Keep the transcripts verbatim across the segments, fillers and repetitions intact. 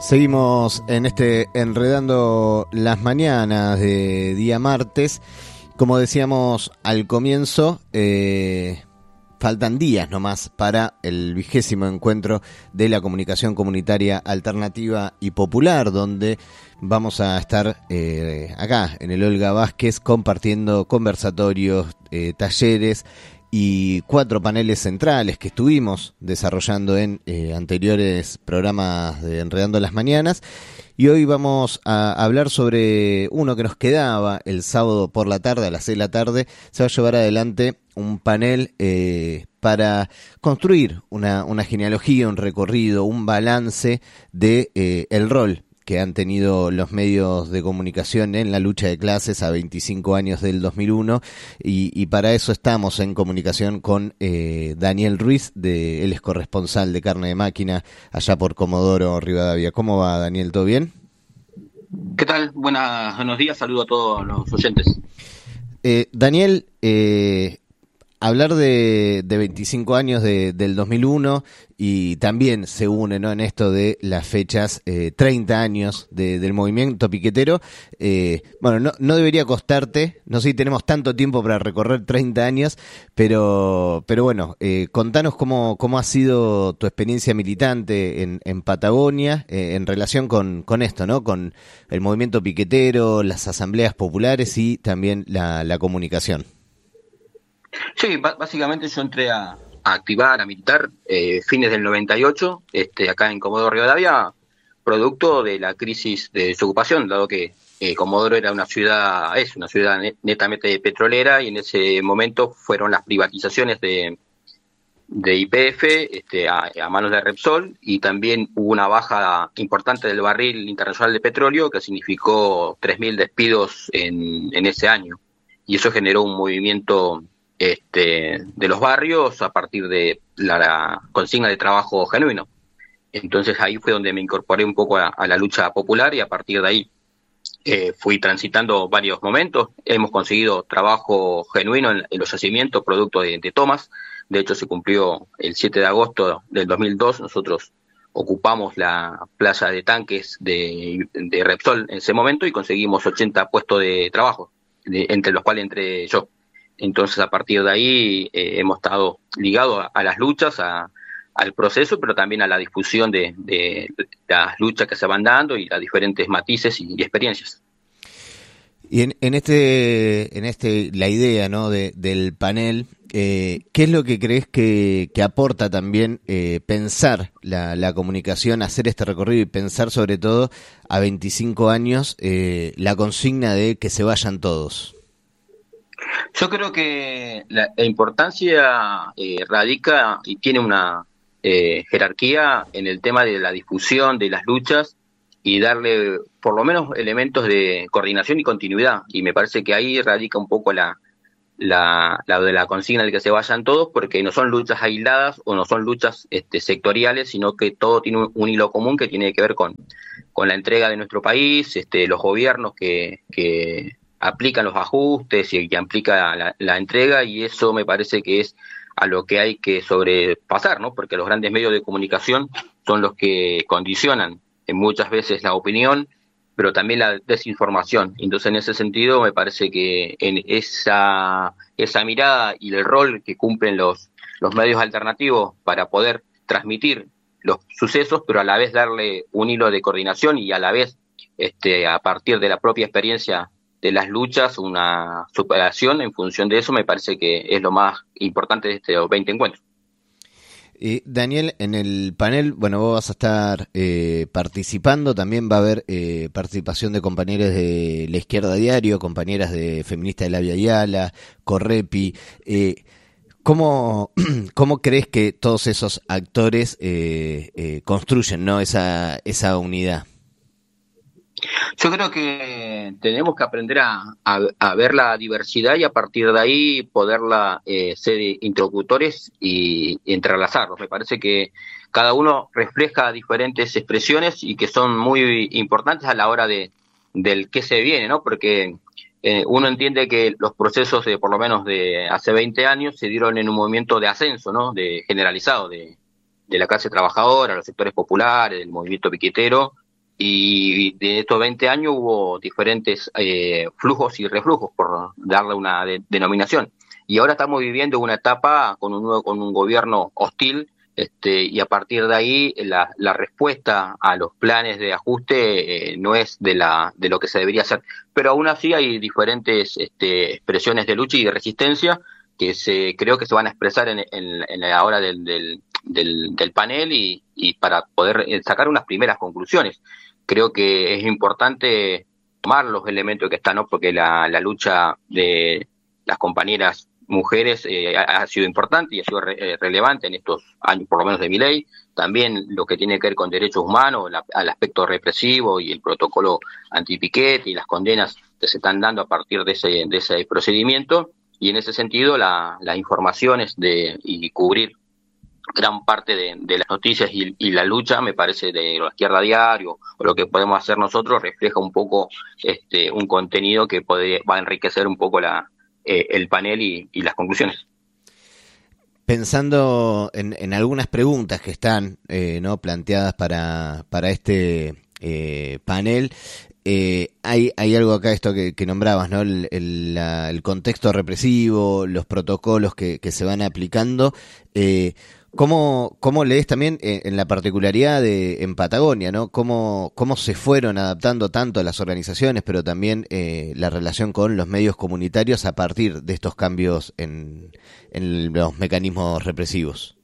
Seguimos en este Enredando las Mañanas de día martes. Como decíamos al comienzo, eh, faltan días nomás para el vigésimo encuentro de la comunicación comunitaria alternativa y popular, donde vamos a estar eh, acá en el Olga Vázquez compartiendo conversatorios, eh, talleres y cuatro paneles centrales que estuvimos desarrollando en eh, anteriores programas de Enredando las Mañanas. Y hoy vamos a hablar sobre uno que nos quedaba el sábado por la tarde, a las seis de la tarde. Se va a llevar adelante un panel eh, para construir una, una genealogía, un recorrido, un balance de eh, el rol que han tenido los medios de comunicación en la lucha de clases a veinticinco años del dos mil uno, y, y para eso estamos en comunicación con eh, Daniel Ruiz, de, él es corresponsal de Carne de Máquina allá por Comodoro Rivadavia. ¿Cómo va, Daniel? ¿Todo bien? ¿Qué tal? Buenas, buenos días, saludo a todos los oyentes. Eh, Daniel, eh, hablar de, de veinticinco años de, del dos mil uno y también se une, ¿no?, en esto de las fechas, eh, treinta años de, del movimiento piquetero. Eh, bueno, no, no debería costarte, no sé si tenemos tanto tiempo para recorrer treinta años, pero pero bueno, eh, contanos cómo, cómo ha sido tu experiencia militante en, en Patagonia eh, en relación con, con esto, ¿no?, con el movimiento piquetero, las asambleas populares y también la, la comunicación. Sí, b- básicamente yo entré a, a activar, a militar, eh, fines del noventa y ocho, este, acá en Comodoro Rivadavia, producto de la crisis de desocupación, dado que eh, Comodoro era una ciudad, es una ciudad net, netamente petrolera, y en ese momento fueron las privatizaciones de, de Y P F este, a, a manos de Repsol, y también hubo una baja importante del barril internacional de petróleo que significó tres mil despidos en, en ese año, y eso generó un movimiento Este, de los barrios a partir de la, la consigna de trabajo genuino. Entonces ahí fue donde me incorporé un poco a, a la lucha popular, y a partir de ahí eh, fui transitando varios momentos. Hemos conseguido trabajo genuino en, en los yacimientos, producto de, de tomas. De hecho, se cumplió el siete de agosto del dos mil dos. Nosotros ocupamos la playa de tanques de, de Repsol en ese momento y conseguimos ochenta puestos de trabajo, de, entre los cuales entré yo. Entonces, a partir de ahí eh, hemos estado ligados a, a las luchas, a, al proceso, pero también a la difusión de, de las luchas que se van dando y las diferentes matices y, y experiencias. Y en, en este, en este, la idea, ¿no?, de, del panel, eh, ¿qué es lo que crees que, que aporta también eh, pensar la, la comunicación, hacer este recorrido y pensar sobre todo a veinticinco años eh, la consigna de que se vayan todos? Yo creo que la, la importancia eh, radica y tiene una eh, jerarquía en el tema de la difusión de las luchas y darle por lo menos elementos de coordinación y continuidad. Y me parece que ahí radica un poco la, la, la de la consigna de que se vayan todos, porque no son luchas aisladas o no son luchas este, sectoriales, sino que todo tiene un, un hilo común que tiene que ver con, con la entrega de nuestro país, este, los gobiernos que... que aplican los ajustes y que aplica la, la entrega, y eso me parece que es a lo que hay que sobrepasar, ¿no? Porque los grandes medios de comunicación son los que condicionan en muchas veces la opinión, pero también la desinformación. Entonces, en ese sentido, me parece que en esa esa mirada y el rol que cumplen los los medios alternativos para poder transmitir los sucesos, pero a la vez darle un hilo de coordinación y a la vez, este, a partir de la propia experiencia de las luchas, una superación en función de eso, me parece que es lo más importante de este veinte encuentros. Eh, Daniel, en el panel, bueno, vos vas a estar eh, participando, también va a haber eh, participación de compañeros de La Izquierda Diario, compañeras de Feministas de la Via Yala, Correpi. Eh, ¿cómo, ¿Cómo crees que todos esos actores eh, eh, construyen, ¿no?, esa, esa unidad? Yo creo que tenemos que aprender a, a, a ver la diversidad y a partir de ahí poderla eh, ser interlocutores y, y entrelazarlos. Me parece que cada uno refleja diferentes expresiones y que son muy importantes a la hora de del qué se viene, ¿no? Porque eh, uno entiende que los procesos de por lo menos de hace veinte años se dieron en un movimiento de ascenso, ¿no?, de generalizado de, de la clase trabajadora, los sectores populares, del movimiento piquetero, y de estos veinte años hubo diferentes eh, flujos y reflujos, por darle una de, denominación. Y ahora estamos viviendo una etapa con un nuevo, con un gobierno hostil, este, y a partir de ahí la, la respuesta a los planes de ajuste eh, no es de la de lo que se debería hacer. Pero aún así hay diferentes este, expresiones de lucha y de resistencia que se creo que se van a expresar en, en, en la hora del, del, del, del panel y, y para poder sacar unas primeras conclusiones. Creo que es importante tomar los elementos que están, ¿no? Porque la, la lucha de las compañeras mujeres eh, ha, ha sido importante y ha sido re, eh, relevante en estos años, por lo menos de mi ley. También lo que tiene que ver con derechos humanos, la, al aspecto represivo y el protocolo antipiquete y las condenas que se están dando a partir de ese, de ese procedimiento. Y en ese sentido, la, las informaciones de y cubrir gran parte de, de las noticias y, y la lucha, me parece, de la izquierda diario o lo que podemos hacer nosotros, refleja un poco este un contenido que puede, va a enriquecer un poco la eh, el panel y, y las conclusiones. Pensando en, en algunas preguntas que están eh, no planteadas para, para este eh, panel, eh, hay, hay algo acá, esto que, que nombrabas, ¿no? El, el, la, el contexto represivo, los protocolos que, que se van aplicando. Eh, ¿Cómo, cómo lees también eh, en la particularidad de en Patagonia, ¿no? Cómo, cómo se fueron adaptando tanto las organizaciones, pero también eh, la relación con los medios comunitarios a partir de estos cambios en, en los mecanismos represivos?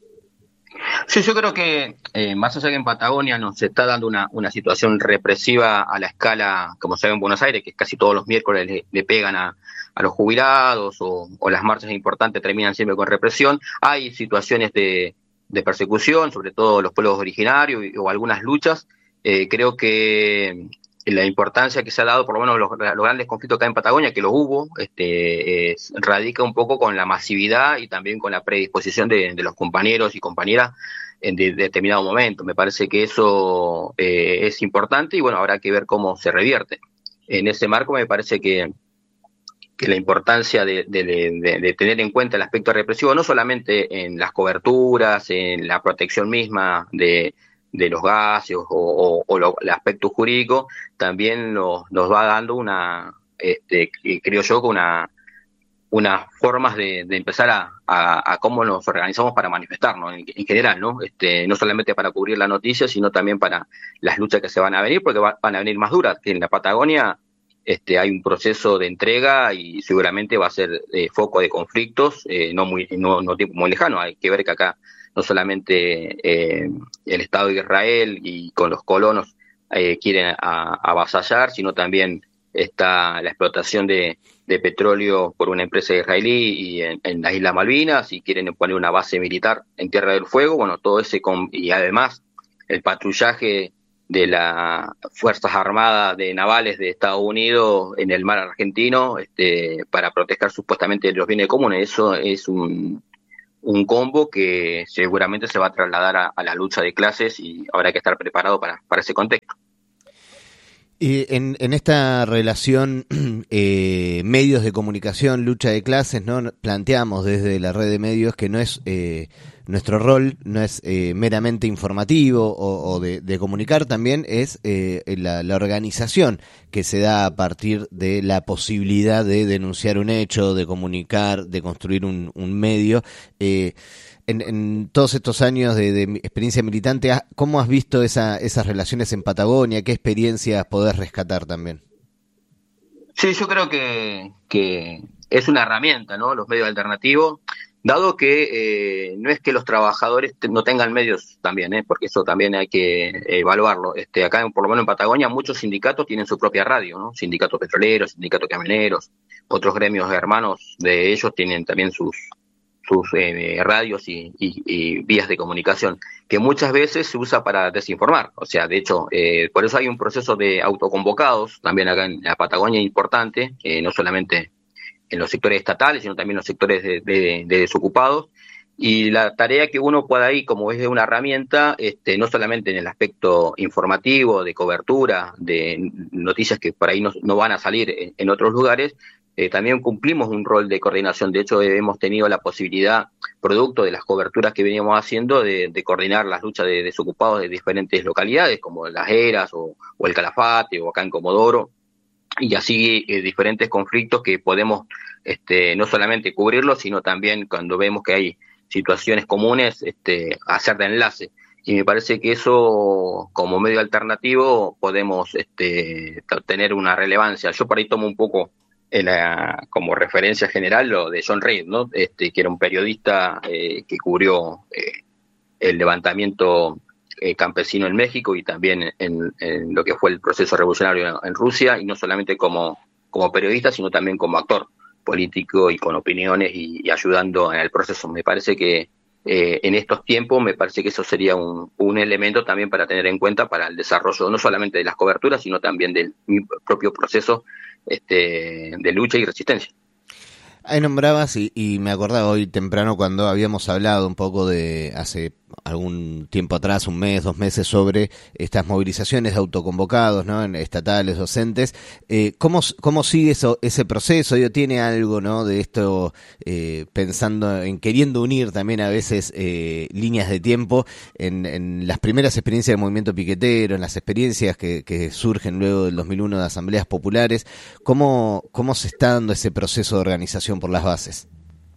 Sí, yo creo que eh, más allá que en Patagonia nos está dando una, una situación represiva a la escala, como se ve en Buenos Aires, que casi todos los miércoles le, le pegan a, a los jubilados o, o las marchas importantes terminan siempre con represión. Hay situaciones de, de persecución, sobre todo los pueblos originarios y, o algunas luchas. Eh, creo que la importancia que se ha dado, por lo menos los, los grandes conflictos acá en Patagonia, que los hubo, este, eh, radica un poco con la masividad y también con la predisposición de, de los compañeros y compañeras en de, de determinado momento. Me parece que eso eh, es importante y bueno, habrá que ver cómo se revierte. En ese marco me parece que, que la importancia de, de, de, de tener en cuenta el aspecto represivo, no solamente en las coberturas, en la protección misma de de los gases o, o, o lo, el aspecto jurídico, también nos, nos va dando una, este, creo yo, que una unas formas de, de empezar a, a, a cómo nos organizamos para manifestarnos en, en general, ¿no? Este, no solamente para cubrir la noticia, sino también para las luchas que se van a venir, porque va, van a venir más duras, que en la Patagonia este, hay un proceso de entrega y seguramente va a ser eh, foco de conflictos, eh, no muy no, no tiempo muy lejano. Hay que ver que acá no solamente eh, el Estado de Israel y con los colonos eh, quieren a, avasallar, sino también está la explotación de, de petróleo por una empresa israelí y en, en las Islas Malvinas, y quieren poner una base militar en Tierra del Fuego. Bueno, todo ese, con, y además el patrullaje de las Fuerzas Armadas de navales de Estados Unidos en el mar argentino este, para proteger supuestamente los bienes comunes. Eso es un, un combo que seguramente se va a trasladar a, a la lucha de clases y habrá que estar preparado para, para ese contexto. Y en, en esta relación eh, medios de comunicación, lucha de clases, ¿no? Planteamos desde la red de medios que no es eh, nuestro rol, no es eh, meramente informativo o, o de, de comunicar, también es eh, la, la organización que se da a partir de la posibilidad de denunciar un hecho, de comunicar, de construir un, un medio. Eh, En, en todos estos años de, de experiencia militante, ¿cómo has visto esa, esas relaciones en Patagonia? ¿Qué experiencias podés rescatar también? Sí, yo creo que, que es una herramienta, ¿no? Los medios alternativos, dado que eh, no es que los trabajadores te, no tengan medios también, ¿eh? Porque eso también hay que evaluarlo. Este, acá, por lo menos en Patagonia, muchos sindicatos tienen su propia radio, ¿no? Sindicatos petroleros, sindicatos camioneros, otros gremios hermanos de ellos tienen también sus sus eh, radios y, y, y vías de comunicación, que muchas veces se usa para desinformar. O sea, de hecho, eh, por eso hay un proceso de autoconvocados, también acá en la Patagonia importante, eh, no solamente en los sectores estatales, sino también en los sectores de, de, de desocupados, y la tarea que uno pueda ahí, como es de una herramienta, este, no solamente en el aspecto informativo, de cobertura, de noticias que por ahí no, no van a salir en, en otros lugares, eh, también cumplimos un rol de coordinación. De hecho, eh, hemos tenido la posibilidad, producto de las coberturas que veníamos haciendo, de, de coordinar las luchas de desocupados de diferentes localidades, como Las Heras o, o el Calafate o acá en Comodoro, y así eh, diferentes conflictos que podemos este, no solamente cubrirlos, sino también cuando vemos que hay situaciones comunes, este, hacer de enlace. Y me parece que eso, como medio alternativo, podemos este, tener una relevancia. Yo por ahí tomo un poco en la, como referencia general lo de John Reed, ¿no? Este, que era un periodista eh, que cubrió eh, el levantamiento eh, campesino en México y también en, en lo que fue el proceso revolucionario en, en Rusia, y no solamente como, como periodista, sino también como actor político y con opiniones y, y ayudando en el proceso. Me parece que eh, en estos tiempos, me parece que eso sería un, un elemento también para tener en cuenta para el desarrollo no solamente de las coberturas, sino también del mi propio proceso este, de lucha y resistencia. Ahí nombrabas y, y me acordaba hoy temprano cuando habíamos hablado un poco de hace algún tiempo atrás, un mes, dos meses, sobre estas movilizaciones de autoconvocados, ¿no? Estatales, docentes. Eh, ¿cómo, ¿Cómo sigue eso, ese proceso? Digo, ¿tiene algo, ¿no? De esto, eh, pensando en queriendo unir también a veces eh, líneas de tiempo en, en las primeras experiencias del movimiento piquetero, en las experiencias que, que surgen luego del dos mil uno de asambleas populares? ¿Cómo, cómo se está dando ese proceso de organización por las bases?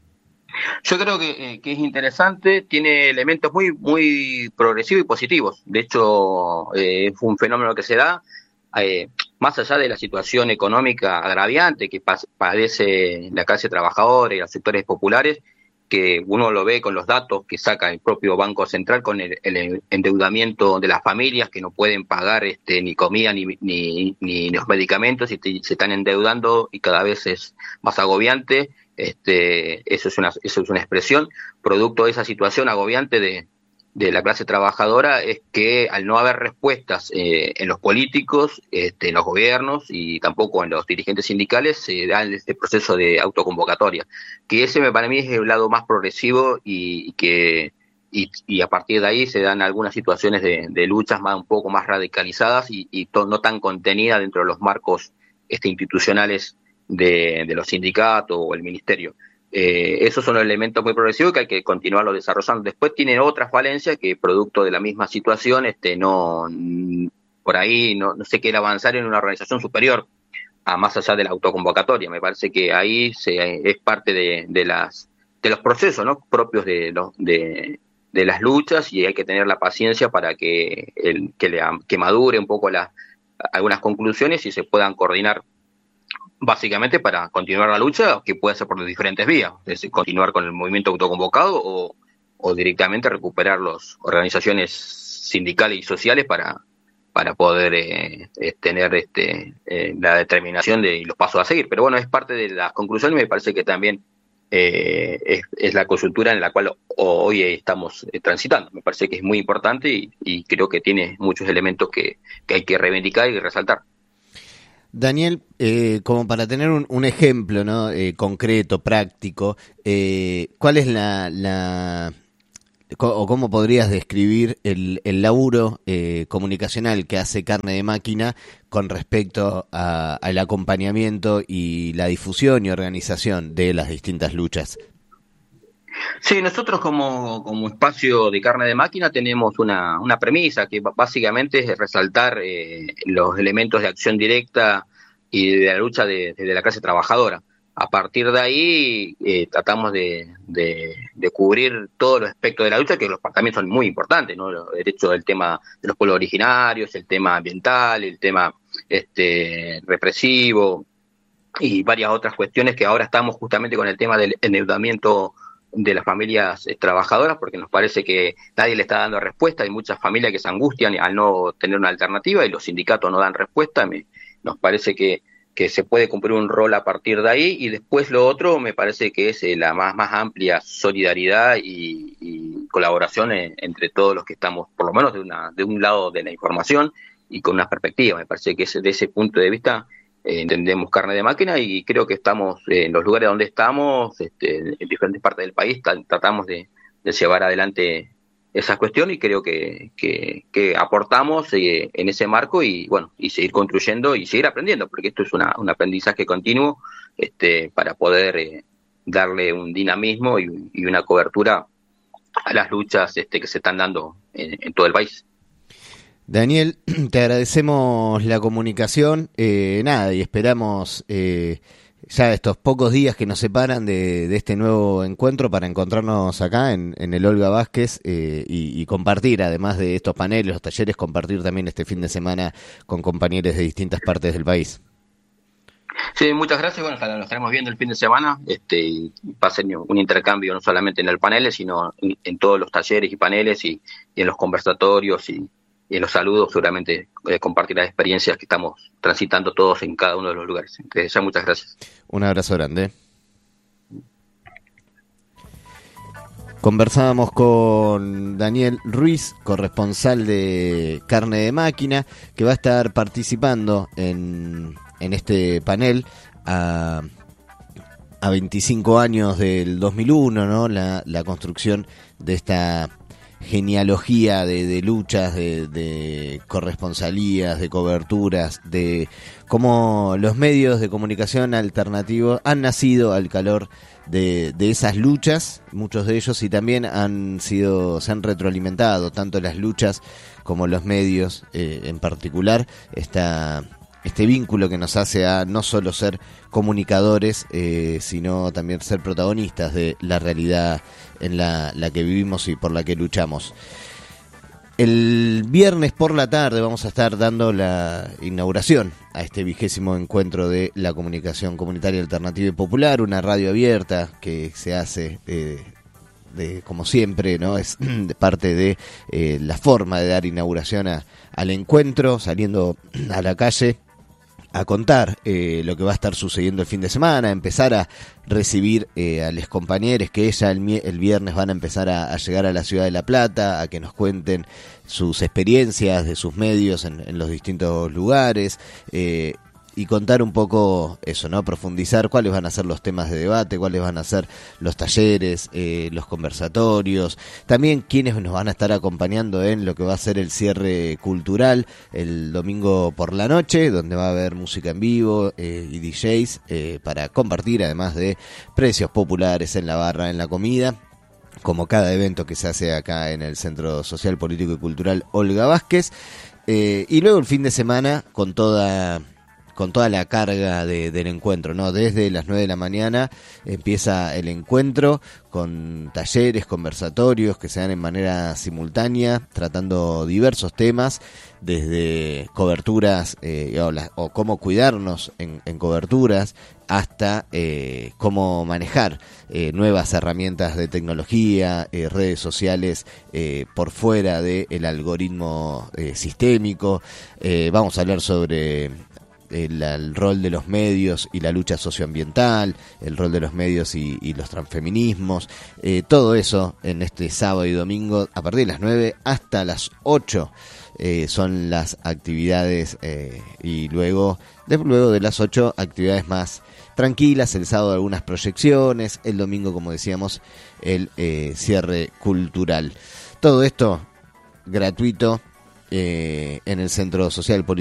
Yo creo que, eh, que es interesante, tiene elementos muy muy progresivos y positivos. De hecho, eh, fue un fenómeno que se da, eh, más allá de la situación económica agraviante que pa- padece la clase trabajadora y los sectores populares, que uno lo ve con los datos que saca el propio Banco Central, con el, el endeudamiento de las familias que no pueden pagar este, ni comida ni, ni, ni los medicamentos y te, se están endeudando y cada vez es más agobiante. Este, eso es una, eso es una expresión, producto de esa situación agobiante de, de la clase trabajadora, es que al no haber respuestas eh, en los políticos, este, en los gobiernos y tampoco en los dirigentes sindicales, se da este proceso de autoconvocatoria, que ese me, para mí es el lado más progresivo y, y que y, y a partir de ahí se dan algunas situaciones de, de luchas más un poco más radicalizadas y, y to, no tan contenidas dentro de los marcos este, institucionales de, de los sindicatos o el ministerio. Eh, esos son los elementos muy progresivos que hay que continuarlo desarrollando. Después tienen otras falencias que producto de la misma situación este no por ahí no, no se quiere avanzar en una organización superior a más allá de la autoconvocatoria. Me parece que ahí se, es parte de, de las de los procesos, ¿no? Propios de los de, de las luchas, y hay que tener la paciencia para que el que, le, que madure un poco la, algunas conclusiones y se puedan coordinar básicamente para continuar la lucha, que puede ser por diferentes vías, es decir, continuar con el movimiento autoconvocado o, o directamente recuperar las organizaciones sindicales y sociales para, para poder eh, eh, tener este, eh, la determinación de los pasos a seguir. Pero bueno, es parte de las conclusiones y me parece que también eh, es, es la coyuntura en la cual hoy estamos eh, transitando. Me parece que es muy importante y, y creo que tiene muchos elementos que, que hay que reivindicar y resaltar. Daniel, eh, como para tener un, un ejemplo, ¿no? eh, concreto, práctico, eh, ¿cuál es la, la o cómo podrías describir el, el laburo eh, comunicacional que hace Carne de Máquina con respecto a, al acompañamiento y la difusión y organización de las distintas luchas? Sí, nosotros como, como espacio de Carne de Máquina tenemos una, una premisa que básicamente es resaltar eh, los elementos de acción directa y de la lucha de, de la clase trabajadora. A partir de ahí eh, tratamos de, de, de cubrir todos los aspectos de la lucha, que los también son muy importantes, ¿no? Los derechos del tema de los pueblos originarios, el tema ambiental, el tema este represivo y varias otras cuestiones que ahora estamos justamente con el tema del endeudamiento de las familias eh, trabajadoras, porque nos parece que nadie le está dando respuesta. Hay muchas familias que se angustian al no tener una alternativa y los sindicatos no dan respuesta. Me, nos parece que, que se puede cumplir un rol a partir de ahí, y después lo otro me parece que es eh, la más, más amplia solidaridad y, y colaboración en, entre todos los que estamos, por lo menos de, una, de un lado de la información y con una perspectiva. Me parece que es, de ese punto de vista Eh, entendemos Carne de Máquina, y creo que estamos eh, en los lugares donde estamos, este, en diferentes partes del país, t- tratamos de, de llevar adelante esa cuestión y creo que, que, que aportamos eh, en ese marco y bueno, y seguir construyendo y seguir aprendiendo, porque esto es una, un aprendizaje continuo este, para poder eh, darle un dinamismo y, y una cobertura a las luchas este, que se están dando en, en todo el país. Daniel, te agradecemos la comunicación, eh, nada, y esperamos eh, ya estos pocos días que nos separan de, de este nuevo encuentro para encontrarnos acá en, en el Olga Vázquez eh, y, y compartir, además de estos paneles, los talleres, compartir también este fin de semana con compañeros de distintas partes del país. Sí, muchas gracias. Bueno, nos estaremos viendo el fin de semana. Este, y va a ser un intercambio no solamente en el panel, sino en, en todos los talleres y paneles y, y en los conversatorios y, y en los saludos. Seguramente eh, compartir las experiencias que estamos transitando todos en cada uno de los lugares. Entonces, ya muchas gracias. Un abrazo grande. Conversábamos con Daniel Ruiz, corresponsal de Carne de Máquina, que va a estar participando en, en este panel a, a veinticinco años del dos mil uno, ¿no? La, la construcción de esta genealogía de, de luchas, de, de corresponsalías, de coberturas, de cómo los medios de comunicación alternativos han nacido al calor de, de esas luchas, muchos de ellos, y también han sido, se han retroalimentado tanto las luchas como los medios eh, en particular, esta, este vínculo que nos hace a no solo ser comunicadores, eh, sino también ser protagonistas de la realidad en la, la que vivimos y por la que luchamos. El viernes por la tarde vamos a estar dando la inauguración a este vigésimo encuentro de la comunicación comunitaria alternativa y popular, una radio abierta que se hace eh, de, como siempre, ¿no? Es de parte de eh, la forma de dar inauguración a, al encuentro, saliendo a la calle a contar eh, lo que va a estar sucediendo el fin de semana, empezar a recibir eh, a los compañeros que ya el, el viernes van a empezar a, a llegar a la ciudad de La Plata, a que nos cuenten sus experiencias de sus medios en, en los distintos lugares, eh, y contar un poco eso, ¿no? Profundizar cuáles van a ser los temas de debate, cuáles van a ser los talleres, eh, los conversatorios, también quiénes nos van a estar acompañando en lo que va a ser el cierre cultural el domingo por la noche, donde va a haber música en vivo eh, y D Js eh, para compartir, además de precios populares en la barra, en la comida, como cada evento que se hace acá en el Centro Social, Político y Cultural Olga Vázquez, eh, y luego el fin de semana con toda... con toda la carga de, del encuentro, ¿no? Desde las nueve de la mañana empieza el encuentro con talleres, conversatorios que se dan en manera simultánea, tratando diversos temas, desde coberturas eh, o, la, o cómo cuidarnos en, en coberturas, hasta eh, cómo manejar eh, nuevas herramientas de tecnología, eh, redes sociales eh, por fuera del algoritmo eh, sistémico. Eh, vamos a hablar sobre El, el rol de los medios y la lucha socioambiental, el rol de los medios y, y los transfeminismos, eh, todo eso en este sábado y domingo a partir de las nueve hasta las ocho eh, son las actividades, eh, y luego de, luego de las ocho actividades más tranquilas, el sábado algunas proyecciones, el domingo, como decíamos, el eh, cierre cultural. Todo esto gratuito eh, en el Centro Social Político